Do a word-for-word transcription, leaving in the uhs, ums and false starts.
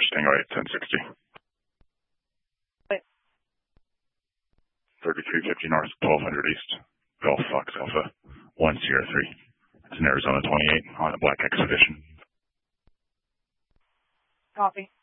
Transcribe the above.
Tango eight, ten sixty. Wait. thirty-three fifty north, twelve hundred east. Golf Fox Alpha, one Sierra three. It's an Arizona twenty-eight on a Black Expedition. Copy.